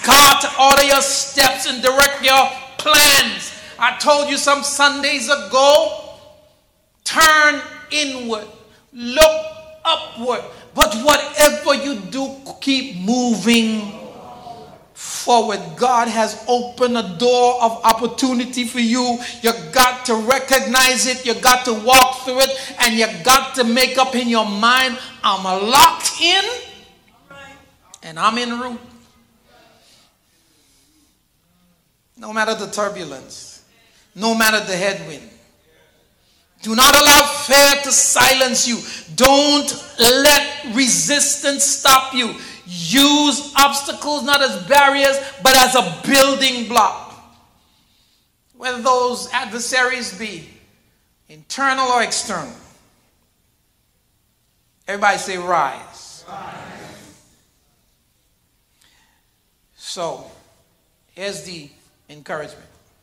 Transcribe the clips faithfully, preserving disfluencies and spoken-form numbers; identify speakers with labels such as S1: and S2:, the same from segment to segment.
S1: God to order your steps and direct your plans. I told you some Sundays ago, turn inward, look upward. But whatever you do, keep moving forward. God has opened a door of opportunity for you. You got to recognize it. You got to walk through it. And you got to make up in your mind, I'm locked in and I'm en route. No matter the turbulence, no matter the headwind. Do not allow fear to silence you. Don't let resistance stop you. Use obstacles not as barriers, but as a building block. Whether those adversaries be internal or external. Everybody say rise. Rise. So, here's the encouragement.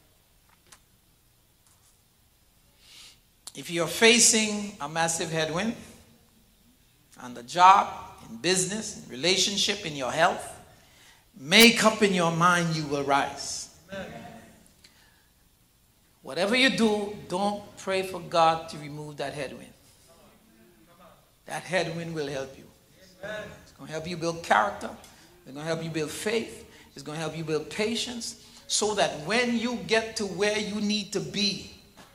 S1: If you're facing a massive headwind on the job, in business, in relationship, in your health, make up in your mind you will rise. Amen. Whatever you do, don't pray for God to remove that headwind. That headwind will help you. It's going to help you build character. It's going to help you build faith. It's going to help you build patience so that when you get to where you need to be,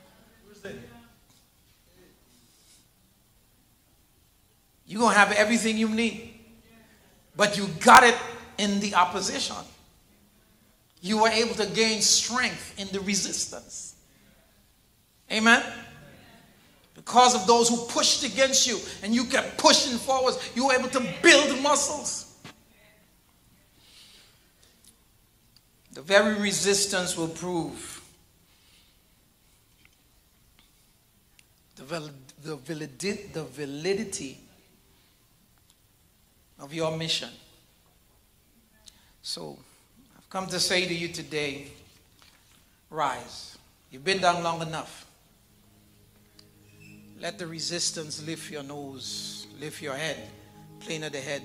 S1: you're going to have everything you need. But you got it in the opposition. You were able to gain strength in the resistance. Amen? Because of those who pushed against you and you kept pushing forward, you were able to build muscles. The very resistance will prove the, val- the, validity, the validity of your mission. So, I've come to say to you today, rise. You've been down long enough. Let the resistance lift your nose, lift your head, plane of the head.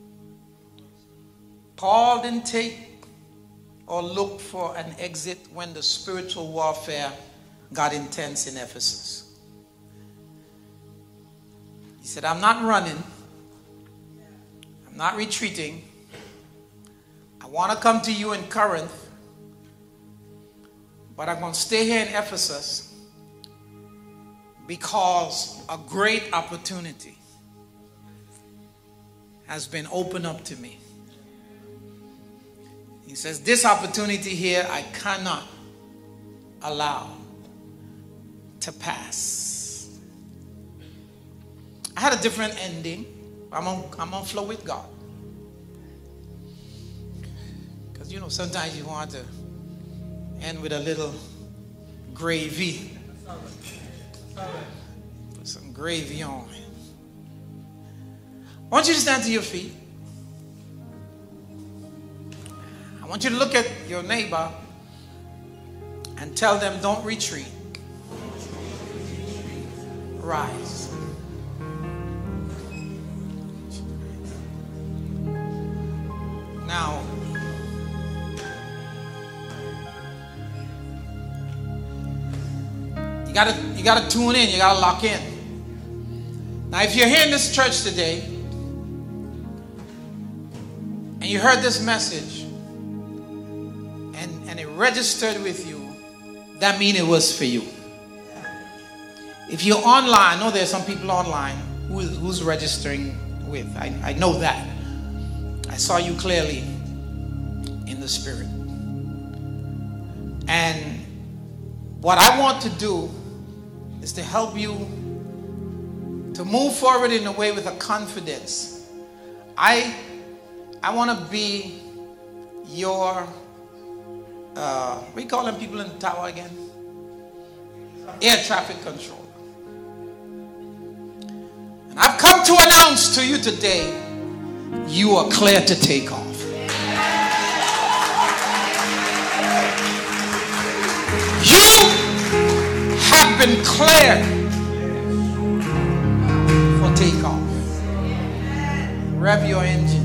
S1: Paul didn't take or look for an exit when the spiritual warfare got intense in Ephesus. He said, I'm not running. I'm not retreating. I want to come to you in Corinth, but I'm going to stay here in Ephesus because a great opportunity has been opened up to me. He says, this opportunity here I cannot allow to pass. I had a different ending. I'm on, I'm on flow with God. Because, you know, sometimes you want to end with a little gravy. Put some gravy on it. I want you to stand to your feet. I want you to look at your neighbor and tell them, don't retreat. Rise. Now, you gotta you gotta tune in, you gotta lock in. Now, if you're here in this church today and you heard this message and, and it registered with you, that means it was for you. If you're online, I know there's some people online who is, who's registering with. I, I know that. I saw you clearly in the spirit. And what I want to do is to help you to move forward in a way with a confidence. I I want to be your, uh, what do you call them people in the tower again? Air traffic control. And I've come to announce to you today, you are clear to take off. You have been cleared for takeoff. Rev your engine.